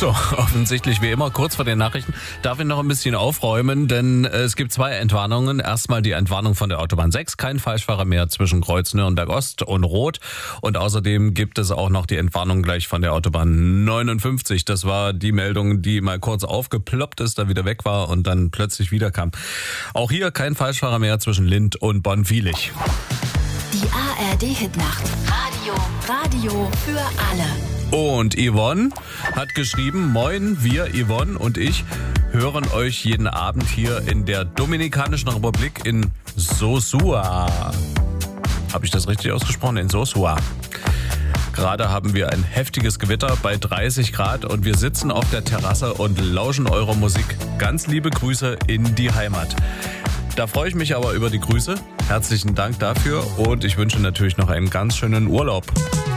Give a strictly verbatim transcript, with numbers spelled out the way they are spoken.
So, offensichtlich wie immer, kurz vor den Nachrichten darf ich noch ein bisschen aufräumen, denn es gibt zwei Entwarnungen. Erstmal die Entwarnung von der Autobahn sechs, kein Falschfahrer mehr zwischen Kreuz Nürnberg Ost und Rot. Und außerdem gibt es auch noch die Entwarnung gleich von der Autobahn neunundfünfzig. Das war die Meldung, die mal kurz aufgeploppt ist, dann wieder weg war und dann plötzlich wieder kam. Auch hier kein Falschfahrer mehr zwischen Lind und Bonn-Wielich. Die A R D-Hitnacht. Radio, Radio für alle. Und Yvonne hat geschrieben, moin, wir, Yvonne und ich, hören euch jeden Abend hier in der Dominikanischen Republik in Sosua. Habe ich das richtig ausgesprochen? In Sosua. Gerade haben wir ein heftiges Gewitter bei dreißig Grad und wir sitzen auf der Terrasse und lauschen eurer Musik. Ganz liebe Grüße in die Heimat. Da freue ich mich aber über die Grüße. Herzlichen Dank dafür und ich wünsche natürlich noch einen ganz schönen Urlaub.